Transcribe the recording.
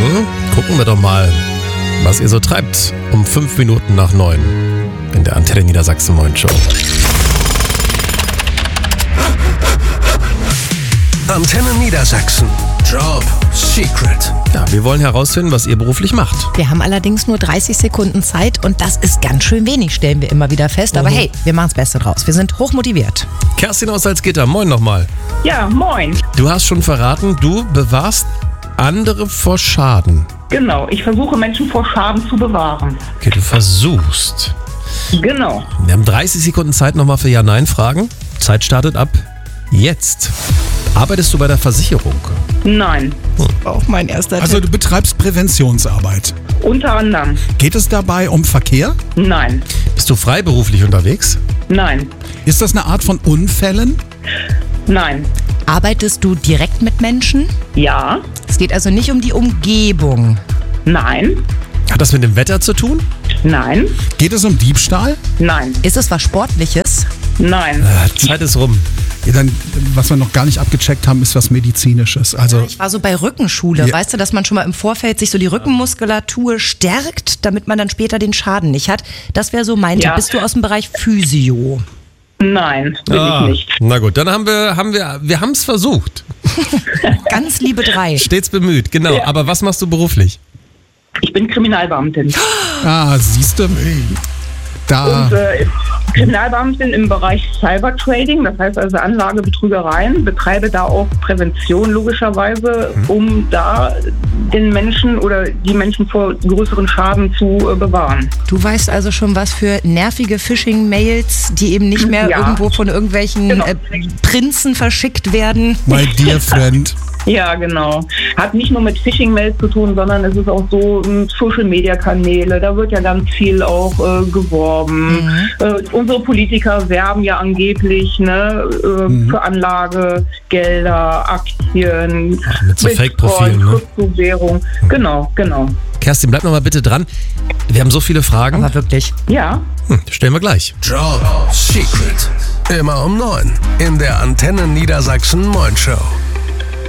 Gucken wir doch mal, was ihr so treibt um 5 Minuten nach 9 in der Antenne Niedersachsen Moin Show. Antenne Niedersachsen. Job Secret. Ja, wir wollen herausfinden, was ihr beruflich macht. Wir haben allerdings nur 30 Sekunden Zeit und das ist ganz schön wenig, stellen wir immer wieder fest. Aber hey, wir machen das Beste draus. Wir sind hochmotiviert. Kerstin aus Salzgitter, moin nochmal. Ja, moin. Du hast schon verraten, du bewahrst andere vor Schaden. Genau, ich versuche Menschen vor Schaden zu bewahren. Okay, du versuchst. Genau. Wir haben 30 Sekunden Zeit nochmal für Ja-Nein-Fragen. Zeit startet ab jetzt. Arbeitest du bei der Versicherung? Nein, Auch mein erster Also Tipp. du betreibst Präventionsarbeit. unter anderem. Geht es dabei um Verkehr? Nein, Bist du freiberuflich unterwegs? nein, Ist das eine Art von Unfällen? nein. Arbeitest du direkt mit Menschen? Ja, Es geht also nicht um die Umgebung. nein, Hat das mit dem Wetter zu tun? nein, Geht es um Diebstahl? nein, Ist es was Sportliches? nein. Zeit ist rum. Ja, dann, was wir noch gar nicht abgecheckt haben, ist was Medizinisches. Also Ich war so bei Rückenschule, Ja. weißt du, dass man schon mal im Vorfeld sich so die Rückenmuskulatur stärkt, damit man dann später den Schaden nicht hat. Das wäre so mein Ja. Tipp. Bist du aus dem Bereich Physio? Nein, bin ich nicht. Na gut, dann haben wir es versucht. Ganz liebe 3. Stets bemüht, genau. Ja. Aber was machst du beruflich? Ich bin Kriminalbeamtin. siehst du, da Und Kriminalbeamtin im Bereich Cybertrading, das heißt also Anlagebetrügereien, betreibe da auch Prävention logischerweise, um da den Menschen oder die Menschen vor größeren Schaden zu bewahren. Du weißt also schon was für nervige Phishing-Mails, die eben nicht mehr Ja. irgendwo von irgendwelchen Genau. Prinzen verschickt werden. my dear friend. Ja, genau. Hat nicht nur mit Phishing-Mails zu tun, sondern es ist auch so Social-Media-Kanäle. Da wird ja ganz viel auch geworben. Unsere Politiker werben ja angeblich für Anlagegelder, Aktien, mit so Fake-Profilen, ne? Kryptowährung. Genau. Kerstin, bleib noch mal bitte dran. Wir haben so viele Fragen. Aber wirklich. Ja. Stellen wir gleich. Job Secret. Immer um 9 in der Antenne Niedersachsen Moin Show.